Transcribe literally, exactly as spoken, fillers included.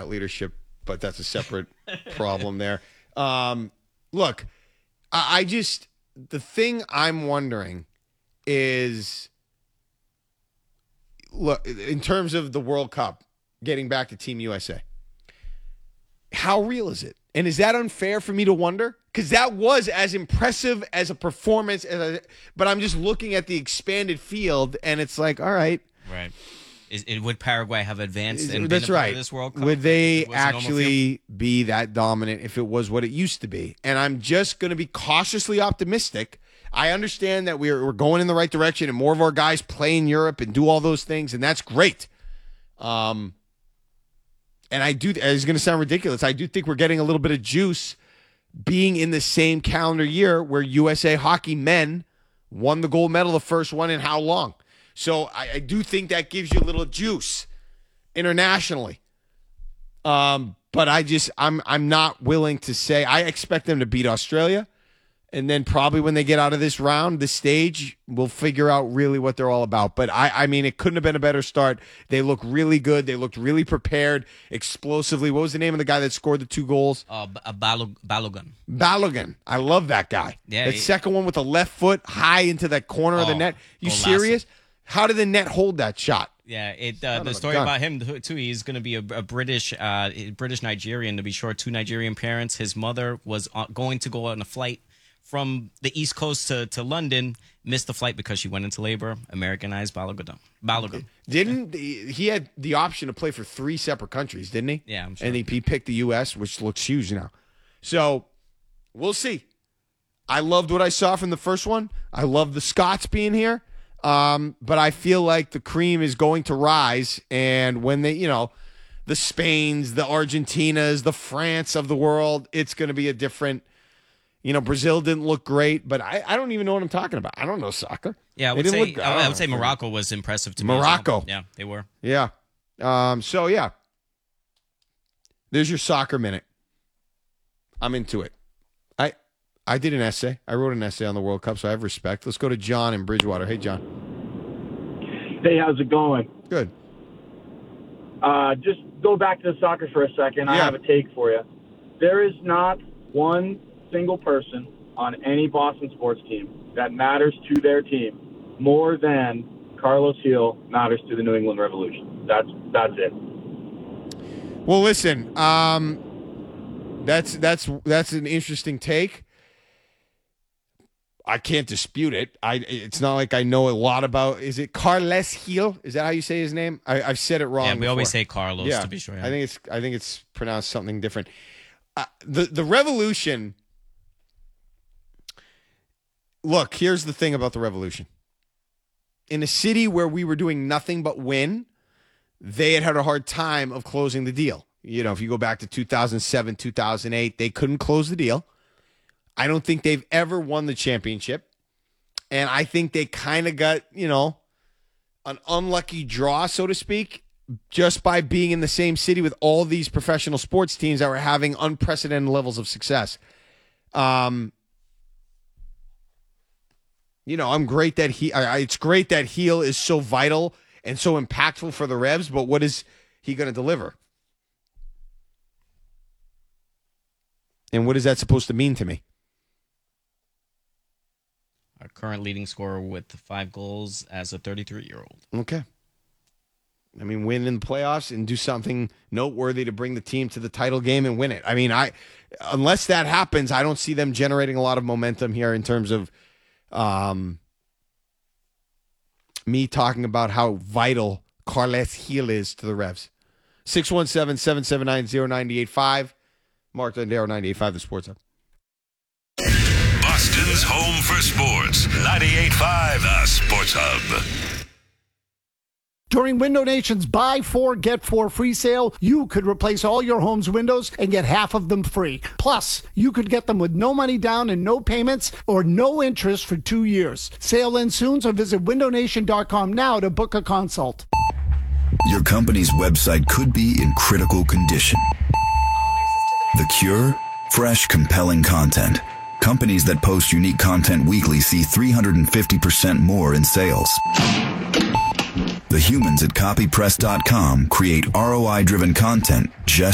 that leadership, but that's a separate problem there. Um, look, I, I just the thing I'm wondering is, look, in terms of the World Cup, getting back to Team U S A, how real is it? And is that unfair for me to wonder? Because that was as impressive as a performance, as a, but I'm just looking at the expanded field, and it's like, all right. Right. Is, it, would Paraguay have advanced and That's been a part right. of this World Cup? Would they actually be that dominant if it was what it used to be? And I'm just going to be cautiously optimistic. I understand that we're, we're going in the right direction and more of our guys play in Europe and do all those things, and that's great. Um, and I do, it's going to sound ridiculous, I do think we're getting a little bit of juice being in the same calendar year where U S A Hockey men won the gold medal, the first one in how long? So I, I do think that gives you a little juice internationally. Um, but I just I'm I'm not willing to say. I expect them to beat Australia, and then probably when they get out of this round, this stage, we'll figure out really what they're all about. But I I mean, it couldn't have been a better start. They look really good. They looked really prepared, explosively. What was the name of the guy that scored the two goals? Uh, Balog- Balogun. Balogun. I love that guy. Yeah, that he, second one with the left foot high into that corner oh, of the net. You golazo. serious? How did the net hold that shot? Yeah, it. Uh, the story about him too. He's going to be a, a British, uh, British Nigerian to be sure. Two Nigerian parents. His mother was going to go on a flight from the East Coast to, to London. Missed the flight because she went into labor. Americanized Balogun. Balogun. Didn't he had the option to play for three separate countries? Didn't he? Yeah, I'm sure. And he, he picked the U S, which looks huge now. So we'll see. I loved what I saw from the first one. I love the Scots being here. Um, but I feel like the cream is going to rise, and when they, you know, the Spains, the Argentinas, the France of the world, it's going to be a different, you know, Brazil didn't look great, but I, I don't even know what I'm talking about. I don't know soccer. Yeah, I would, say, look, I, I would say Morocco was impressive to me. Morocco. Yeah, they were. Yeah. Um, so, yeah. There's your soccer minute. I'm into it. I I did an essay. I wrote an essay on the World Cup, so I have respect. Let's go to John in Bridgewater. Hey, John. Hey, how's it going? Good. Uh, just go back to the soccer for a second. Yeah. I have a take for you. There is not one single person on any Boston sports team that matters to their team more than Carlos Heel matters to the New England Revolution. That's that's it. Well, listen, um, that's that's that's an interesting take. I can't dispute it. I it's not like I know a lot about. Is it Carles Heel? Is that how you say his name? I, I've said it wrong. Yeah, we before. always say Carlos yeah, to be sure. Yeah. I think it's I think it's pronounced something different. Uh, the the Revolution. Look, here's the thing about the Revolution. In a city where we were doing nothing but win, they had had a hard time of closing the deal. You know, if you go back to two thousand seven, two thousand eight, they couldn't close the deal. I don't think they've ever won the championship. And I think they kind of got, you know, an unlucky draw, so to speak, just by being in the same city with all these professional sports teams that were having unprecedented levels of success. Um, you know, I'm great that he, I, it's great that Heel is so vital and so impactful for the Revs, but what is he going to deliver? And what is that supposed to mean to me? Our current leading scorer with five goals as a thirty-three-year-old. Okay. I mean, win in the playoffs and do something noteworthy to bring the team to the title game and win it. I mean, I unless that happens, I don't see them generating a lot of momentum here in terms of um, me talking about how vital Carles Heel is to the Revs. six one seven, seven seven nine, zero nine eight five. Mark Dondero, ninety-eight point five, The Sports Hub. Boston's home for sports. ninety-eight point five, The Sports Hub. During Window Nation's Buy Four, Get Four free sale, you could replace all your home's windows and get half of them free. Plus, you could get them with no money down and no payments or no interest for two years. Sale ends soon, so visit window nation dot com now to book a consult. Your company's website could be in critical condition. The cure? Fresh, compelling content. Companies that post unique content weekly see three hundred fifty percent more in sales. The humans at copy press dot com create R O I-driven content just